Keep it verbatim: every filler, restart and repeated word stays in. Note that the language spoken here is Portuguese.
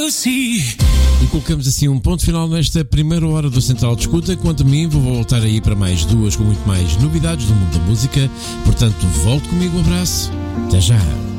see. E colocamos assim um ponto final nesta primeira hora do Central de Escuta. Quanto a mim, vou voltar aí para mais duas com muito mais novidades do mundo da música. Portanto, volte comigo, um abraço. Até já.